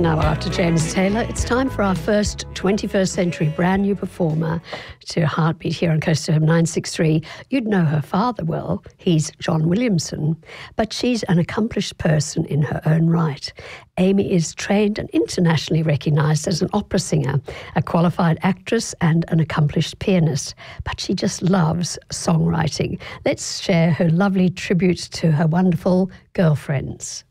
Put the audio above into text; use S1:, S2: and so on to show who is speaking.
S1: Now, after James Taylor, it's time for our first 21st century brand new performer to Heartbeat here on Coast FM 963. You'd know her father well. He's John Williamson, but she's an accomplished person in her own right. Amy is trained and internationally recognised as an opera singer, a qualified actress and an accomplished pianist, but she just loves songwriting. Let's share her lovely tribute to her wonderful girlfriends.